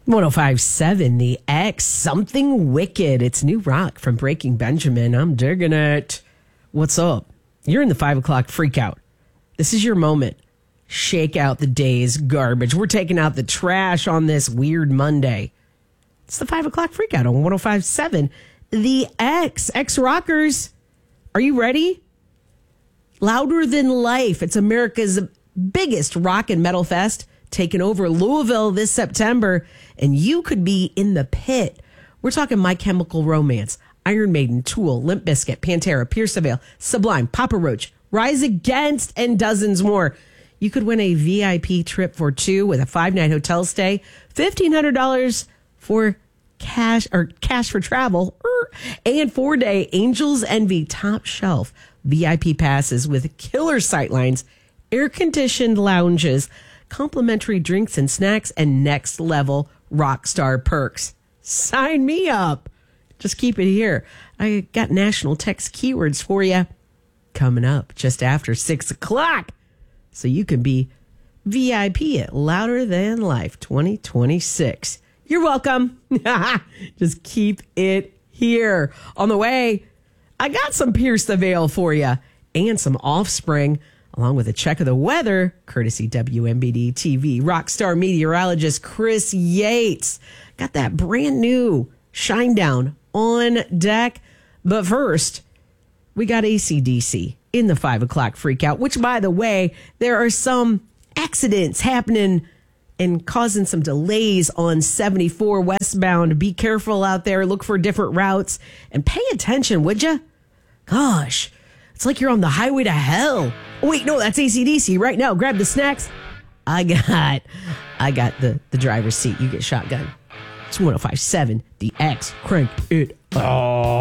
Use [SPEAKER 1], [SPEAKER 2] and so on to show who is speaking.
[SPEAKER 1] 105.7 The X, Something Wicked. It's new rock from Breaking Benjamin. I'm digging it. What's up? You're in the 5 o'clock freakout. This is your moment. Shake out the day's garbage. We're taking out the trash on this weird Monday. It's the 5 o'clock freakout on 105.7 The X. X Rockers, are you ready? Louder Than Life. It's America's biggest rock and metal fest, taking over Louisville this September, and you could be in the pit. We're talking My Chemical Romance, Iron Maiden, Tool, Limp Bizkit, Pantera, Pierce the Veil, Sublime, Papa Roach, Rise Against, and dozens more. You could win a VIP trip for two with a 5-night hotel stay, $1,500 for cash for travel, and 4-day Angels Envy top shelf VIP passes with killer sightlines, air-conditioned lounges, complimentary drinks and snacks, and next level rock star perks. Sign me up. Just keep it here. I got national text keywords for you coming up just after 6 o'clock. So you can be VIP at Louder Than Life 2026. You're welcome. Just keep it here. On the way, I got some Pierce the Veil for you and some Offspring, along with a check of the weather, courtesy WMBD TV rockstar meteorologist Chris Yates. Got that brand new Shinedown on deck. But first, we got AC/DC in the 5 o'clock freakout, which, by the way, there are some accidents happening and causing some delays on 74 westbound. Be careful out there. Look for different routes and pay attention, would you? Gosh, it's like you're on the highway to hell. Oh, wait, no, that's AC/DC right now. Grab the snacks. I got the driver's seat. You get shotgun. It's 105.7 The X. Crank it up.